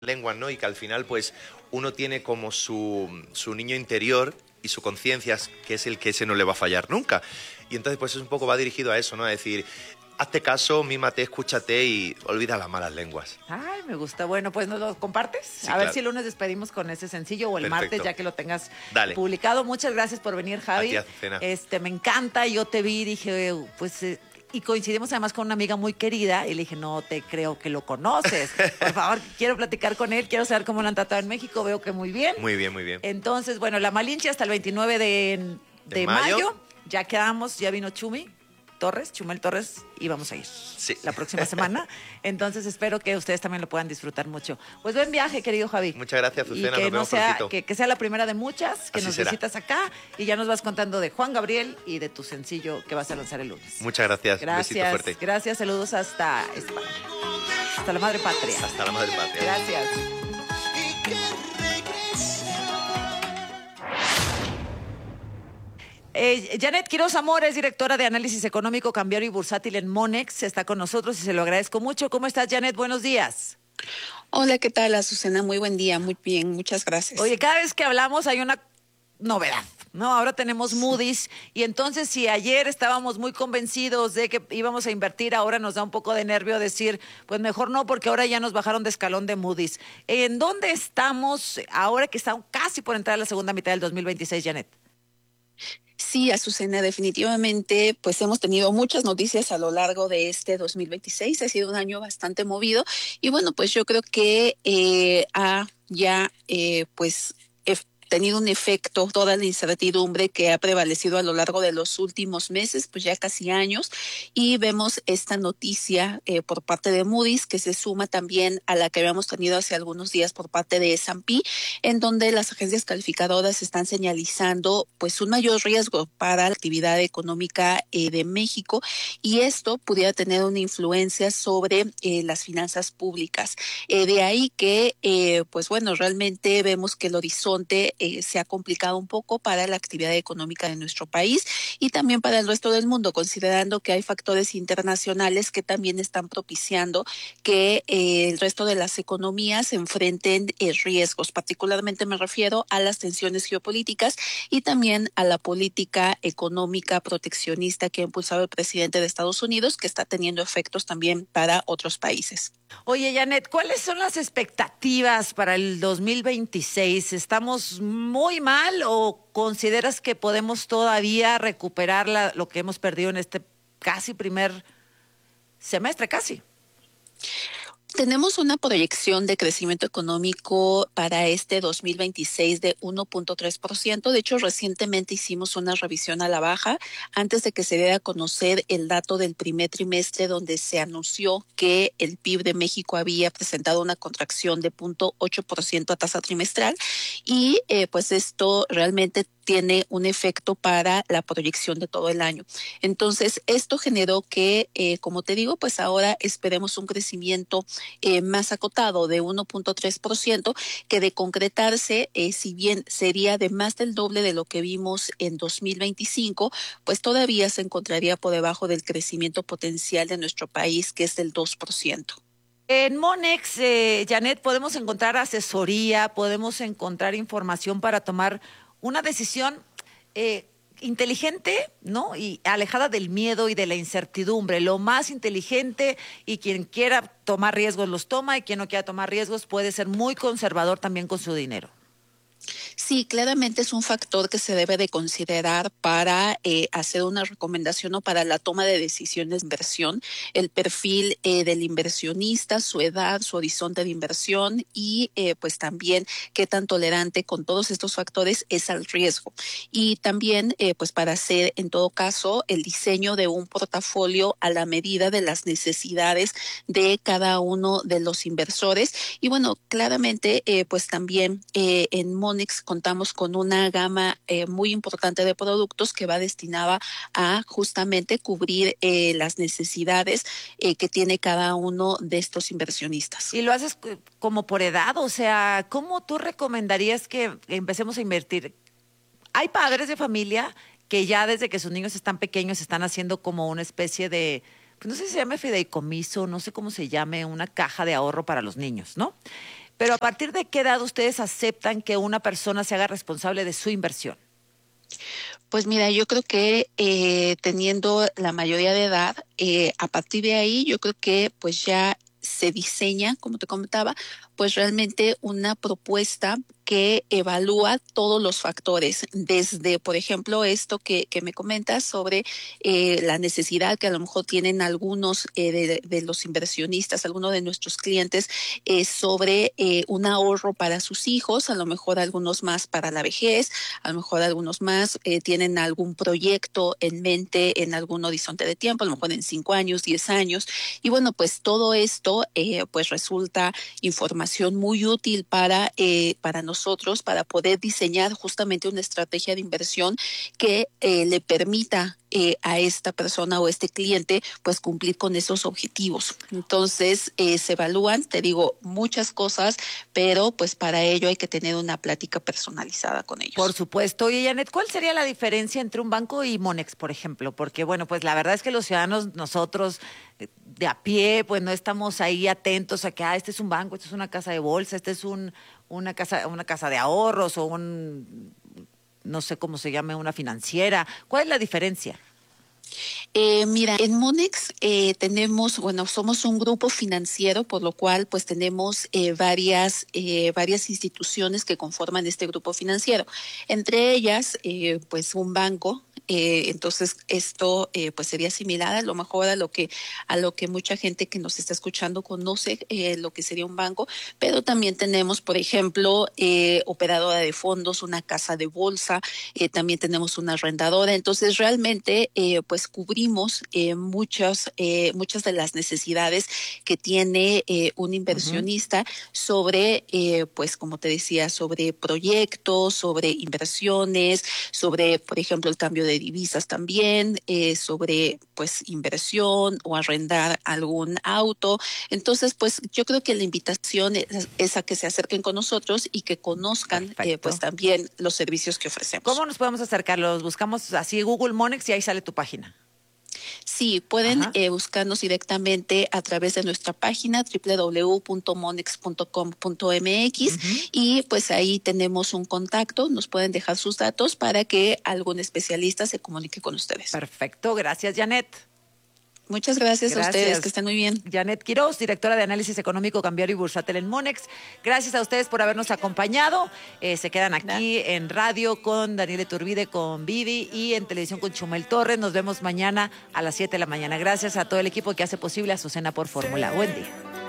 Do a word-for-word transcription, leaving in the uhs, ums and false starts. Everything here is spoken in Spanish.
lenguas, ¿no? Y que al final, pues, uno tiene como su, su niño interior y su conciencia, que es el que ese no le va a fallar nunca. Y entonces, pues, es un poco va dirigido a eso, ¿no? A decir, hazte caso, mímate, escúchate y olvida las malas lenguas. Ay, me gusta. Bueno, pues nos lo compartes. Sí, a ver claro. si el lunes despedimos con ese sencillo o el Perfecto. martes, ya que lo tengas Dale. publicado. Muchas gracias por venir, Javi. A ti, Azucena. Este, me encanta. Yo te vi y dije, pues... Eh, y coincidimos además con una amiga muy querida y le dije, no te creo que lo conoces. Por favor, quiero platicar con él, quiero saber cómo lo han tratado en México. Veo que muy bien. Muy bien, muy bien. Entonces, bueno, la Malinche hasta el veintinueve de, de, De mayo. mayo. Ya quedamos, ya vino Chumi Torres, Chumel Torres, y vamos a ir Sí. la próxima semana. Entonces espero que ustedes también lo puedan disfrutar mucho. Pues buen viaje, querido Javi. Muchas gracias, Azucena. Y que Nos no vemos sea, prontito. que, que sea la primera de muchas, que Así nos será. visitas acá y ya nos vas contando de Juan Gabriel y de tu sencillo que vas a lanzar el lunes. Muchas gracias. Un besito Gracias, fuerte. gracias, saludos hasta España. Hasta la madre patria. Hasta la madre patria. Gracias. Eh, Janet Quiroz Amores, directora de Análisis Económico, Cambiario y Bursátil en Monex, está con nosotros y se lo agradezco mucho. ¿Cómo estás, Janet? Buenos días. Hola, ¿qué tal, Azucena? Muy buen día, muy bien, muchas gracias. Oye, cada vez que hablamos hay una novedad, ¿no? Ahora tenemos Moody's y entonces si ayer estábamos muy convencidos de que íbamos a invertir, ahora nos da un poco de nervio decir, pues mejor no, porque ahora ya nos bajaron de escalón de Moody's. ¿En dónde estamos ahora que estamos casi por entrar a la segunda mitad del dos mil veintiséis, Janet? Sí, Azucena, definitivamente, pues hemos tenido muchas noticias a lo largo de este dos mil veintiséis. Ha sido un año bastante movido y bueno, pues yo creo que eh, ha ya, eh, pues, ef- tenido un efecto toda la incertidumbre que ha prevalecido a lo largo de los últimos meses, pues ya casi años, y vemos esta noticia eh, por parte de Moody's que se suma también a la que habíamos tenido hace algunos días por parte de S and P, en donde las agencias calificadoras están señalizando pues un mayor riesgo para la actividad económica eh, de México, y esto pudiera tener una influencia sobre eh, las finanzas públicas. Eh, de ahí que eh, pues bueno, realmente vemos que el horizonte eh, se ha complicado un poco para la actividad económica de nuestro país y también para el resto del mundo, considerando que hay factores internacionales que también están propiciando que eh, el resto de las economías enfrenten eh, riesgos. Particularmente me refiero a las tensiones geopolíticas y también a la política económica proteccionista que ha impulsado el presidente de Estados Unidos, que está teniendo efectos también para otros países. Oye, Janet, ¿cuáles son las expectativas para el dos mil veintiséis? ¿Estamos muy mal o consideras que podemos todavía recuperar la- lo que hemos perdido en este casi primer semestre, casi? Tenemos una proyección de crecimiento económico para este dos mil veintiséis de uno punto tres por ciento. De hecho, recientemente hicimos una revisión a la baja antes de que se diera a conocer el dato del primer trimestre, donde se anunció que el P I B de México había presentado una contracción de cero punto ocho por ciento a tasa trimestral, y eh, pues esto realmente tiene un efecto para la proyección de todo el año. Entonces, esto generó que, eh, como te digo, pues ahora esperemos un crecimiento eh, más acotado de uno punto tres por ciento, que de concretarse, eh, si bien sería de más del doble de lo que vimos en dos mil veinticinco, pues todavía se encontraría por debajo del crecimiento potencial de nuestro país, que es del dos por ciento. En Monex, eh, Janet, podemos encontrar asesoría, podemos encontrar información para tomar una decisión eh, inteligente, ¿no? Y alejada del miedo y de la incertidumbre. Lo más inteligente, y quien quiera tomar riesgos los toma, y quien no quiera tomar riesgos puede ser muy conservador también con su dinero. Sí, claramente es un factor que se debe de considerar para eh, hacer una recomendación o para la toma de decisiones de inversión. El perfil eh, del inversionista, su edad, su horizonte de inversión y eh, pues también qué tan tolerante con todos estos factores es al riesgo. Y también eh, pues para hacer en todo caso el diseño de un portafolio a la medida de las necesidades de cada uno de los inversores. Y bueno, claramente eh, pues también eh, en Monex contamos con una gama eh, muy importante de productos que va destinada a justamente cubrir eh, las necesidades eh, que tiene cada uno de estos inversionistas. Y lo haces c- como por edad, o sea, ¿cómo tú recomendarías que empecemos a invertir? Hay padres de familia que ya desde que sus niños están pequeños están haciendo como una especie de, pues no sé si se llama fideicomiso, no sé cómo se llame, una caja de ahorro para los niños, ¿no? Pero ¿a partir de qué edad ustedes aceptan que una persona se haga responsable de su inversión? Pues mira, yo creo que eh, teniendo la mayoría de edad, eh, a partir de ahí yo creo que pues ya se diseña, como te comentaba, pues realmente una propuesta que evalúa todos los factores, desde, por ejemplo, esto que, que me comentas sobre eh, la necesidad que a lo mejor tienen algunos eh, de, de los inversionistas, algunos de nuestros clientes, eh, sobre eh, un ahorro para sus hijos, a lo mejor algunos más para la vejez, a lo mejor algunos más eh, tienen algún proyecto en mente en algún horizonte de tiempo, a lo mejor en cinco años, diez años, y bueno, pues todo esto eh, pues resulta información muy útil para, eh, para nosotros, para poder diseñar justamente una estrategia de inversión que eh, le permita eh, a esta persona o este cliente pues cumplir con esos objetivos. Entonces eh, se evalúan, te digo, muchas cosas, pero pues para ello hay que tener una plática personalizada con ellos. Por supuesto. Oye, Janet, ¿cuál sería la diferencia entre un banco y Monex, por ejemplo? Porque, bueno, pues la verdad es que los ciudadanos, nosotros eh, de a pie, pues no estamos ahí atentos a que, ah, este es un banco, este es una casa de bolsa, este es un, una casa, una casa de ahorros o un, no sé cómo se llame, una financiera. ¿Cuál es la diferencia? Eh, mira, en Monex eh, tenemos, bueno, somos un grupo financiero, por lo cual pues tenemos eh, varias, eh, varias instituciones que conforman este grupo financiero. Entre ellas, eh, pues un banco. Eh, entonces esto eh, pues sería similar a lo mejor a lo que a lo que mucha gente que nos está escuchando conoce eh, lo que sería un banco, pero también tenemos, por ejemplo, eh, operadora de fondos, una casa de bolsa, eh, también tenemos una arrendadora. Entonces realmente eh, pues cubrimos eh, muchas eh, muchas de las necesidades que tiene eh, un inversionista uh-huh. sobre eh, pues como te decía, sobre proyectos, sobre inversiones, sobre por ejemplo el cambio de divisas también, eh, sobre pues inversión o arrendar algún auto. Entonces pues yo creo que la invitación es, es a que se acerquen con nosotros y que conozcan eh, pues también los servicios que ofrecemos. ¿Cómo nos podemos acercar? Los buscamos así Google Monex y ahí sale tu página. Sí, pueden eh, buscarnos directamente a través de nuestra página doble u doble u doble u punto monex punto com punto m x uh-huh. y pues ahí tenemos un contacto, nos pueden dejar sus datos para que algún especialista se comunique con ustedes. Perfecto, gracias Janet. Muchas gracias, gracias a ustedes, que estén muy bien. Janet Quiroz, directora de Análisis Económico, Cambiario y Bursátil en Monex. Gracias a ustedes por habernos acompañado. Eh, se quedan aquí ¿verdad? En radio con Daniel Iturbide, con Vivi y en televisión con Chumel Torres. Nos vemos mañana a las siete de la mañana. Gracias a todo el equipo que hace posible Azucena por Fórmula. Buen día.